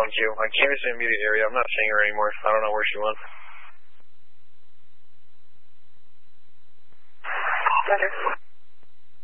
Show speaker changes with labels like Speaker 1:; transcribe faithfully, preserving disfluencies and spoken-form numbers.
Speaker 1: one Q. On canvas in the immediate area. I'm not seeing her anymore. I don't know where she went.
Speaker 2: Roger.